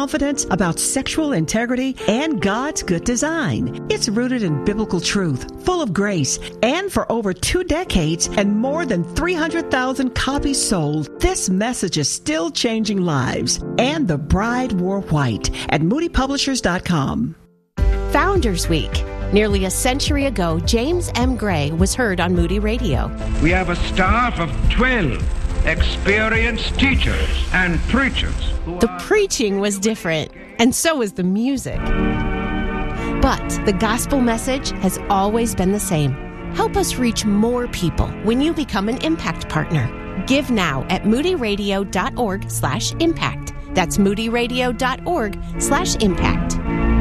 confidence about sexual integrity and God's good design. It's rooted in biblical truth, full of grace, and for over 2 decades and more than 300,000 copies sold, this message is still changing lives. And the bride wore white at moodypublishers.com. Founders Week. Nearly a century ago, James M. Gray was heard on Moody Radio. We have a staff of 12 experienced teachers and preachers. The preaching was different, and so was the music. But the gospel message has always been the same. Help us reach more people when you become an Impact Partner. Give now at moodyradio.org/impact. That's moodyradio.org/impact.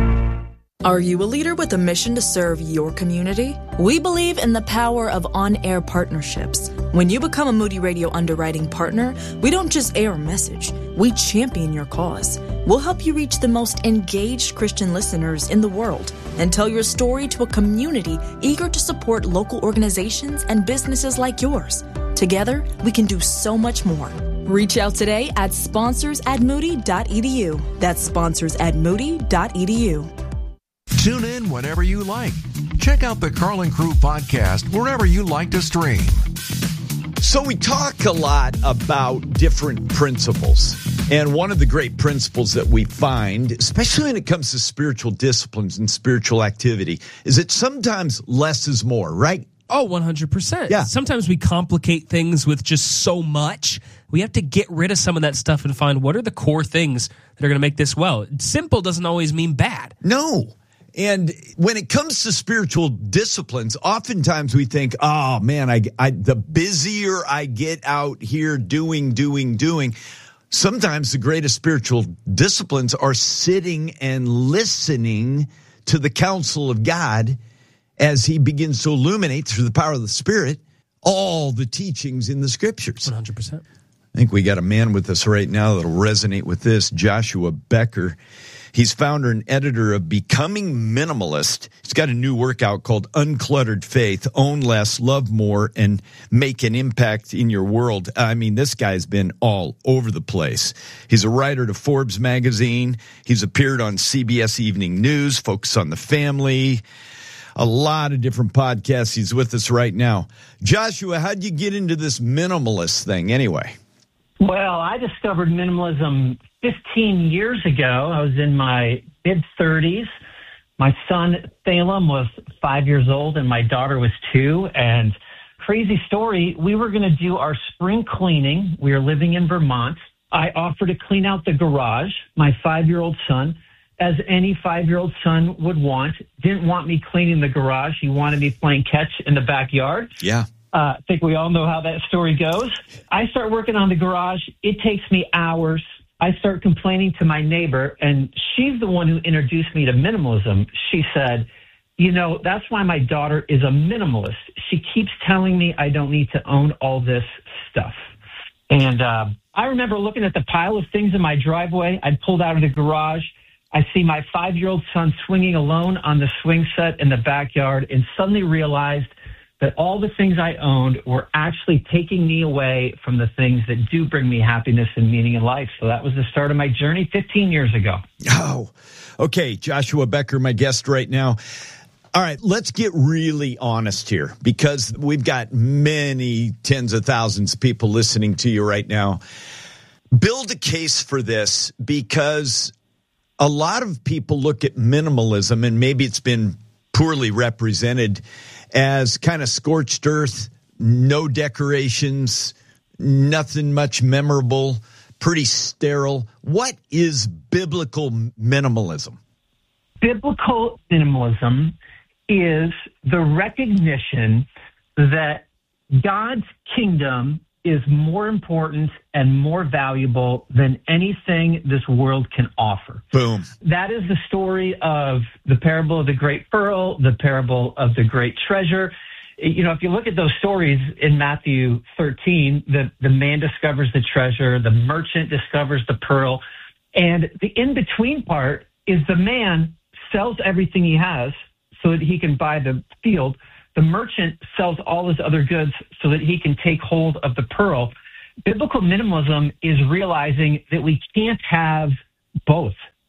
Are you a leader with a mission to serve your community? We believe in the power of on-air partnerships. When you become a Moody Radio underwriting partner, we don't just air a message, we champion your cause. We'll help you reach the most engaged Christian listeners in the world and tell your story to a community eager to support local organizations and businesses like yours. Together, we can do so much more. Reach out today at sponsors@moody.edu. That's sponsors@moody.edu. Tune in whenever you like. Check out the Carlin Crew podcast wherever you like to stream. So we talk a lot about different principles. And one of the great principles that we find, especially when it comes to spiritual disciplines and spiritual activity, is that sometimes less is more, right? Oh, 100%. Yeah. Sometimes we complicate things with just so much. We have to get rid of some of that stuff and find what are the core things that are going to make this well. Simple doesn't always mean bad. No. And when it comes to spiritual disciplines, oftentimes we think, oh, man, the busier I get out here doing. Sometimes the greatest spiritual disciplines are sitting and listening to the counsel of God as he begins to illuminate through the power of the Spirit all the teachings in the Scriptures. 100%. I think we got a man with us right now that'll resonate with this, Joshua Becker. He's founder and editor of Becoming Minimalist. He's got a new workout called Uncluttered Faith, Own Less, Love More, and Make an Impact in Your World. I mean, this guy's been all over the place. He's a writer to Forbes magazine. He's appeared on CBS Evening News, Focus on the Family, a lot of different podcasts. He's with us right now. Joshua, how'd you get into this minimalist thing anyway? Well, I discovered minimalism 15 years ago. I was in my mid-30s. My son, Salem, was 5 years old, and my daughter was 2. And crazy story, we were going to do our spring cleaning. We were living in Vermont. I offered to clean out the garage, my 5-year-old son, as any 5-year-old son would want. Didn't want me cleaning the garage. He wanted me playing catch in the backyard. Yeah. I think we all know how that story goes. I start working on the garage. It takes me hours. I start complaining to my neighbor, and she's the one who introduced me to minimalism. She said, you know, that's why my daughter is a minimalist. She keeps telling me I don't need to own all this stuff. And I remember looking at the pile of things in my driveway. I pulled out of the garage. I see my 5-year-old son swinging alone on the swing set in the backyard, and suddenly realized that all the things I owned were actually taking me away from the things that do bring me happiness and meaning in life. So that was the start of my journey 15 years ago. Oh, okay. Joshua Becker, my guest right now. All right, let's get really honest here, because we've got many tens of thousands of people listening to you right now. Build a case for this, because a lot of people look at minimalism, and maybe it's been poorly represented, as kind of scorched earth, no decorations, nothing much memorable, pretty sterile. What is biblical minimalism? Biblical minimalism is the recognition that God's kingdom is more important and more valuable than anything this world can offer. Boom. That is the story of the parable of the great pearl, the parable of the great treasure. You know, if you look at those stories in Matthew 13, the man discovers the treasure, the merchant discovers the pearl, and the in-between part is the man sells everything he has so that he can buy the field. The merchant sells all his other goods so that he can take hold of the pearl. Biblical minimalism is realizing that we can't have both.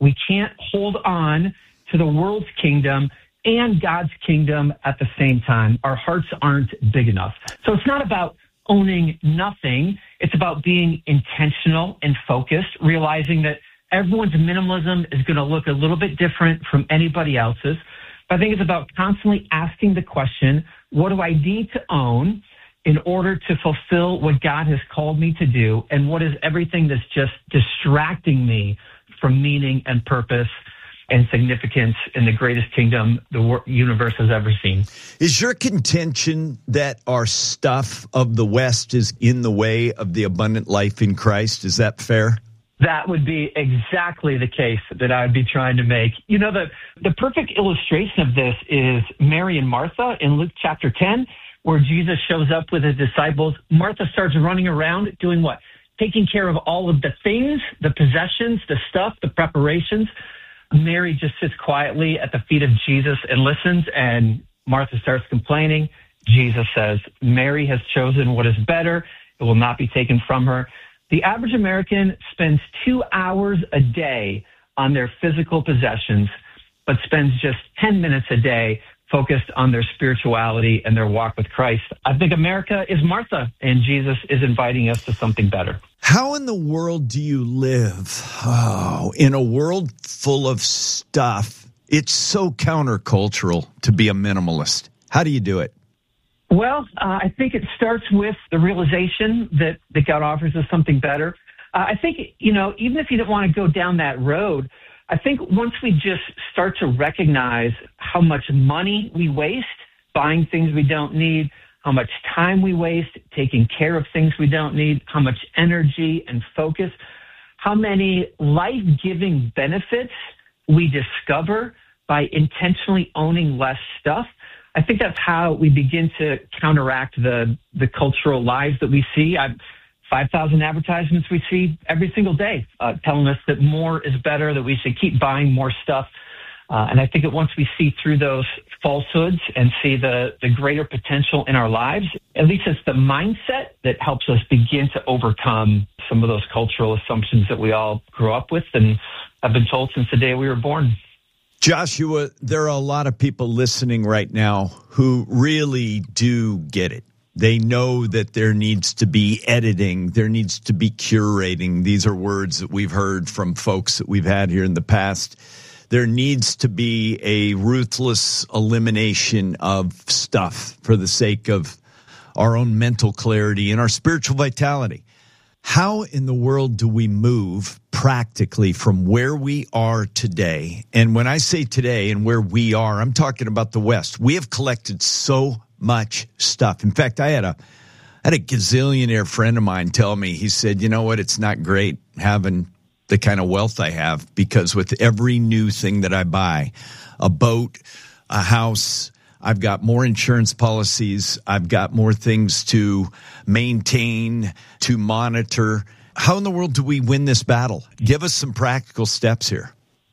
We can't hold on to the world's kingdom and God's kingdom at the same time. Our hearts aren't big enough. So it's not about owning nothing. It's about being intentional and focused, realizing that everyone's minimalism is going to look a little bit different from anybody else's. But I think it's about constantly asking the question, what do I need to own in order to fulfill what God has called me to do? And what is everything that's just distracting me from meaning and purpose and significance in the greatest kingdom the universe has ever seen? Is your contention that our stuff of the West is in the way of the abundant life in Christ? Is that fair? That would be exactly the case that I would be trying to make. You know, the perfect illustration of this is Mary and Martha in Luke chapter 10, where Jesus shows up with his disciples. Martha starts running around doing what? Taking care of all of the things, the possessions, the stuff, the preparations. Mary just sits quietly at the feet of Jesus and listens, and Martha starts complaining. Jesus says, Mary has chosen what is better. It will not be taken from her. The average American spends 2 hours a day on their physical possessions, but spends just 10 minutes a day focused on their spirituality and their walk with Christ. I think America is Martha, and Jesus is inviting us to something better. How in the world do you live in a world full of stuff? It's so countercultural to be a minimalist. How do you do it? Well, I think it starts with the realization that God offers us something better. I think, even if you don't want to go down that road, I think once we just start to recognize how much money we waste buying things we don't need, how much time we waste taking care of things we don't need, how much energy and focus, how many life-giving benefits we discover by intentionally owning less stuff. I think that's how we begin to counteract the cultural lies that we see. 5,000 advertisements we see every single day telling us that more is better, that we should keep buying more stuff. And I think that once we see through those falsehoods and see the greater potential in our lives, at least it's the mindset that helps us begin to overcome some of those cultural assumptions that we all grew up with and have been told since the day we were born. Joshua, there are a lot of people listening right now who really do get it. They know that there needs to be editing. There needs to be curating. These are words that we've heard from folks that we've had here in the past. There needs to be a ruthless elimination of stuff for the sake of our own mental clarity and our spiritual vitality. How in the world do we move practically from where we are today? And when I say today and where we are, I'm talking about the West. We have collected so much stuff. In fact, I had a gazillionaire friend of mine tell me, he said, you know what, it's not great having the kind of wealth I have, because with every new thing that I buy, a boat, a house, I've got more insurance policies, I've got more things to maintain, to monitor. How in the world do we win this battle? Give us some practical steps here.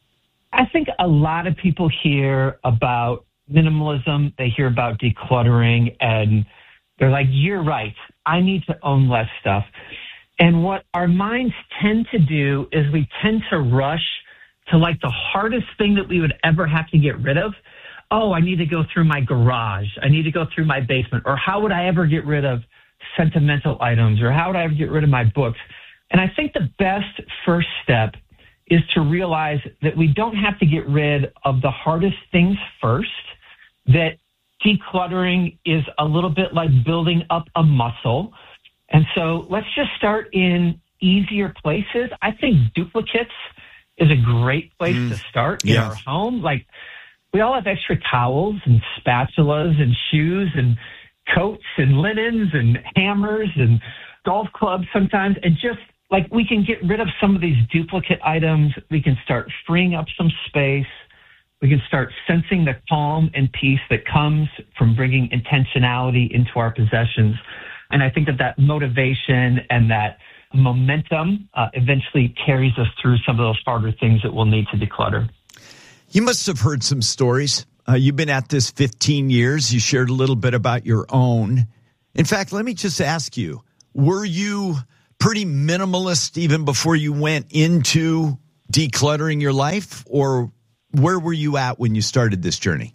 I think a lot of people hear about minimalism, they hear about decluttering, and they're like, you're right, I need to own less stuff. And what our minds tend to do is we tend to rush to like the hardest thing that we would ever have to get rid of. Oh, I need to go through my garage. I need to go through my basement. Or how would I ever get rid of sentimental items? Or how would I ever get rid of my books? And I think the best first step is to realize that we don't have to get rid of the hardest things first, that decluttering is a little bit like building up a muscle. And so let's just start in easier places. I think duplicates is a great place to start in our home. Like, we all have extra towels and spatulas and shoes and coats and linens and hammers and golf clubs sometimes. And just like we can get rid of some of these duplicate items. We can start freeing up some space. We can start sensing the calm and peace that comes from bringing intentionality into our possessions. And I think that motivation and that momentum eventually carries us through some of those harder things that we'll need to declutter. You must have heard some stories. You've been at this 15 years. You shared a little bit about your own. In fact, let me just ask you, were you pretty minimalist even before you went into decluttering your life, or where were you at when you started this journey?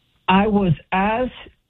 I was as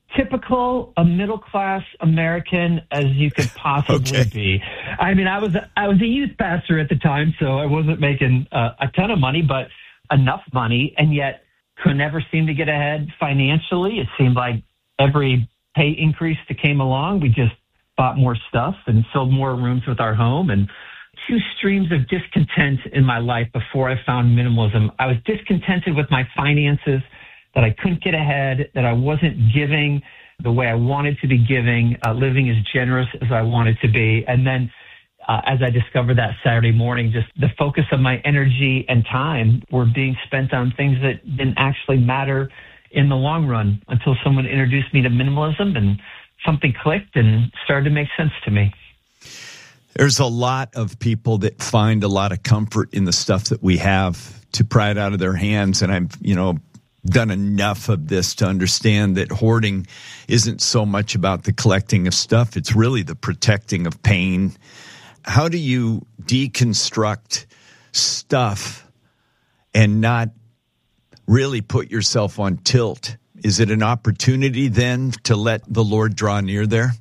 typical a middle-class American as you could possibly be. I mean, I was a youth pastor at the time, so I wasn't making a ton of money, but enough money, and yet could never seem to get ahead financially. It seemed like every pay increase that came along, we just bought more stuff and filled more rooms with our home, and two streams of discontent in my life before I found minimalism. I was discontented with my finances, that I couldn't get ahead, that I wasn't giving the way I wanted to be giving, living as generous as I wanted to be. And then as I discovered that Saturday morning, just the focus of my energy and time were being spent on things that didn't actually matter in the long run, until someone introduced me to minimalism and something clicked and started to make sense to me. There's a lot of people that find a lot of comfort in the stuff that we have to pry it out of their hands. And I've, done enough of this to understand that hoarding isn't so much about the collecting of stuff. It's really the protecting of pain. How do you deconstruct stuff and not really put yourself on tilt? Is it an opportunity then to let the Lord draw near there?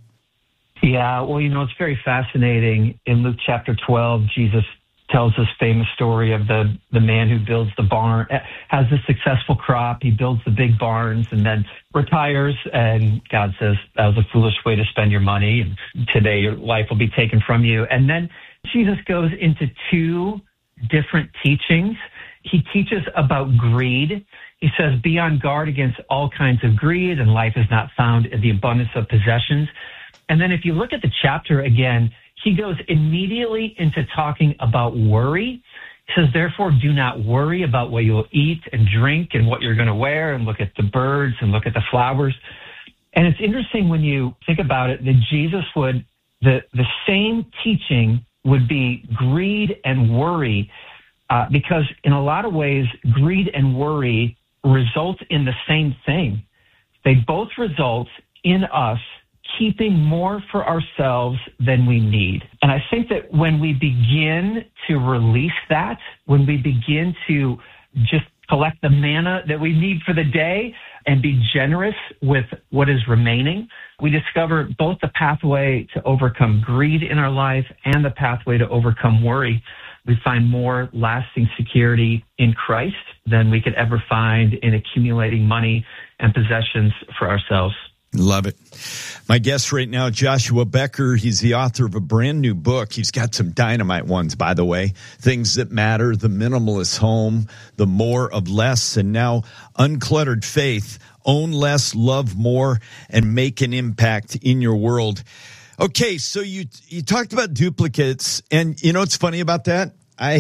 Yeah, well, it's very fascinating. In Luke chapter 12, Jesus tells this famous story of the man who builds the barn, has a successful crop, he builds the big barns, and then retires, and God says, that was a foolish way to spend your money, and today your life will be taken from you. And then Jesus goes into two different teachings. He teaches about greed. He says, be on guard against all kinds of greed, and life is not found in the abundance of possessions. And then if you look at the chapter again, he goes immediately into talking about worry. He says, therefore, do not worry about what you'll eat and drink and what you're going to wear, and look at the birds and look at the flowers. And it's interesting when you think about it that Jesus would, the same teaching would be greed and worry, because in a lot of ways, greed and worry result in the same thing. They both result in us keeping more for ourselves than we need. And I think that when we begin to release that, when we begin to just collect the manna that we need for the day and be generous with what is remaining, we discover both the pathway to overcome greed in our life and the pathway to overcome worry. We find more lasting security in Christ than we could ever find in accumulating money and possessions for ourselves. Love it. My guest right now, Joshua Becker. He's the author of a brand new book. He's got some dynamite ones, by the way. Things That Matter, The Minimalist Home, The More of Less, and now Uncluttered Faith, Own Less, Love More, and Make an Impact in Your World. Okay, so you talked about duplicates, and you know what's funny about that?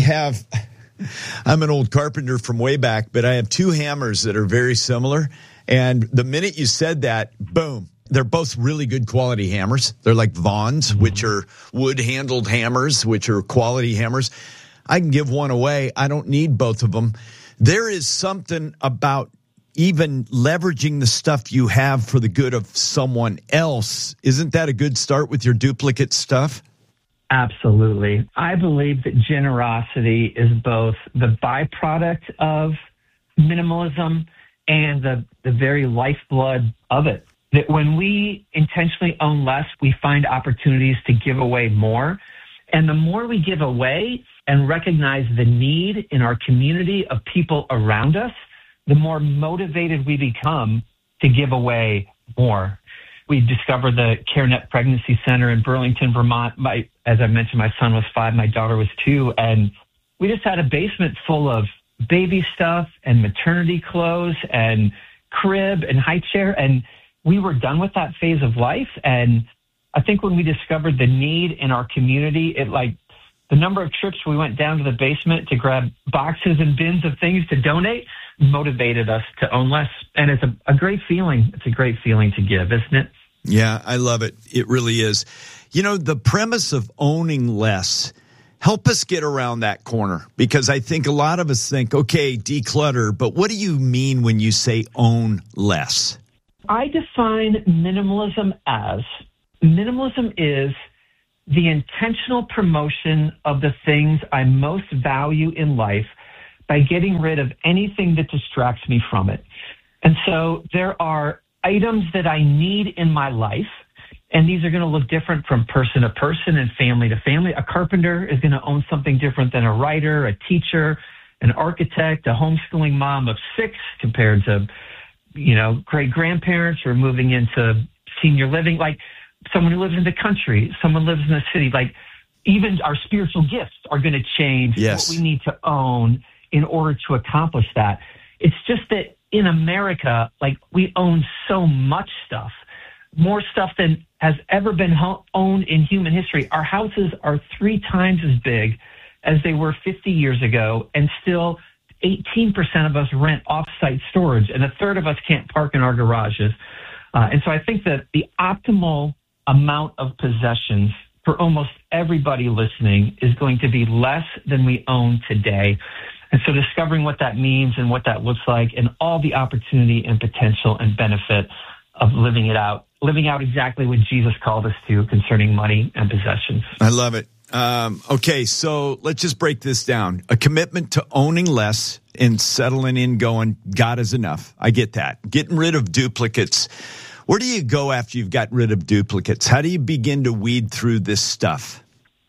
I'm an old carpenter from way back, but I have two hammers that are very similar. And the minute you said that, boom, they're both really good quality hammers. They're like Vaughns, which are wood-handled hammers, which are quality hammers. I can give one away. I don't need both of them. There is something about even leveraging the stuff you have for the good of someone else. Isn't that a good start with your duplicate stuff? Absolutely. I believe that generosity is both the byproduct of minimalism and the very lifeblood of it. That when we intentionally own less, we find opportunities to give away more. And the more we give away and recognize the need in our community of people around us, the more motivated we become to give away more. We discovered the CareNet Pregnancy Center in Burlington, Vermont. As I mentioned, my son was 5, my daughter was 2, and we just had a basement full of baby stuff and maternity clothes and crib and high chair. And we were done with that phase of life. And I think when we discovered the need in our community, the number of trips we went down to the basement to grab boxes and bins of things to donate motivated us to own less. And it's a great feeling. It's a great feeling to give, isn't it? Yeah, I love it. It really is. The premise of owning less, help us get around that corner, because I think a lot of us think, okay, declutter, but what do you mean when you say own less? I define minimalism is the intentional promotion of the things I most value in life by getting rid of anything that distracts me from it. And so there are items that I need in my life, and these are going to look different from person to person and family to family. A carpenter is going to own something different than a writer, a teacher, an architect, a homeschooling mom of 6 compared to, great-grandparents who are moving into senior living, like someone who lives in the country, someone lives in the city. Like even our spiritual gifts are going to change what we need to own in order to accomplish that. It's just that in America, like we own so much stuff, more stuff than has ever been owned in human history. Our houses are 3 times as big as they were 50 years ago, and still 18% of us rent off-site storage, and a third of us can't park in our garages. And so I think that the optimal amount of possessions for almost everybody listening is going to be less than we own today. And so discovering what that means and what that looks like and all the opportunity and potential and benefit of living out exactly what Jesus called us to concerning money and possessions. I love it. Okay, so let's just break this down. A commitment to owning less and settling in going, God is enough. I get that. Getting rid of duplicates. Where do you go after you've gotten rid of duplicates? How do you begin to weed through this stuff?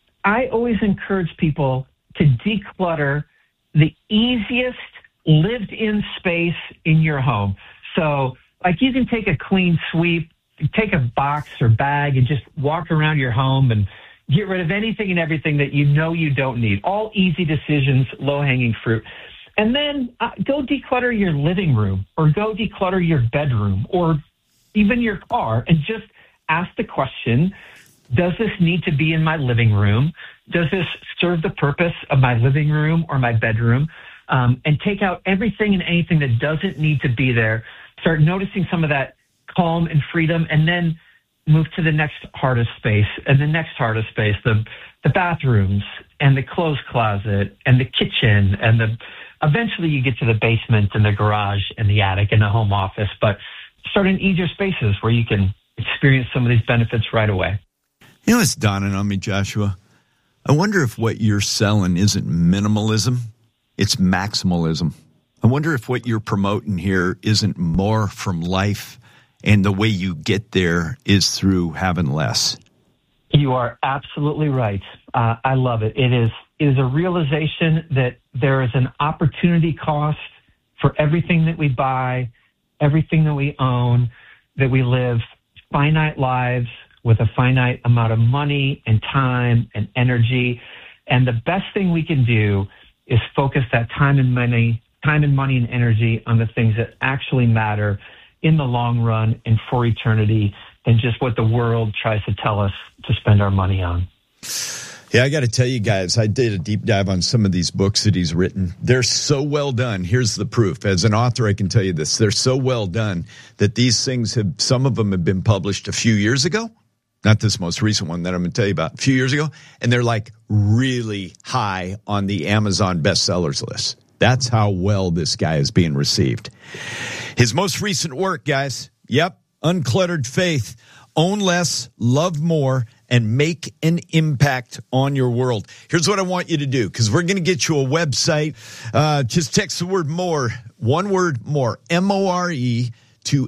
I always encourage people to declutter the easiest lived-in space in your home. So, like, you can take a clean sweep, take a box or bag and just walk around your home and get rid of anything and everything that you know you don't need. All easy decisions, low-hanging fruit. And then go declutter your living room or go declutter your bedroom or even your car and just ask the question, does this need to be in my living room? Does this serve the purpose of my living room or my bedroom? And take out everything and anything that doesn't need to be there. Start noticing some of that calm and freedom, and then move to the next hardest space and the next hardest space, the bathrooms and the clothes closet and the kitchen and eventually you get to the basement and the garage and the attic and the home office, but start in easier spaces where you can experience some of these benefits right away. You know what's dawning on me, Joshua? I wonder if what you're selling isn't minimalism, it's maximalism. I wonder if what you're promoting here isn't more from life, and the way you get there is through having less. You are absolutely right. I love it. It is a realization that there is an opportunity cost for everything that we buy, everything that we own, that we live finite lives with a finite amount of money and time and energy. And the best thing we can do is focus that time and money and energy on the things that actually matter in the long run and for eternity than just what the world tries to tell us to spend our money on. Yeah, I got to tell you guys, I did a deep dive on some of these books that he's written. They're so well done. Here's the proof. As an author, I can tell you this. They're so well done that these things some of them have been published a few years ago. Not this most recent one that I'm going to tell you about, a few years ago. And they're like really high on the Amazon bestsellers list. That's how well this guy is being received. His most recent work, guys, Uncluttered Faith, Own Less, Love More, and Make an Impact on Your World. Here's what I want you to do, because we're going to get you a website. Just text the word MORE, one word, MORE, M-O-R-E, to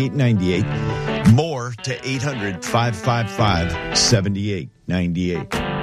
800-555-7898. MORE to 800-555-7898.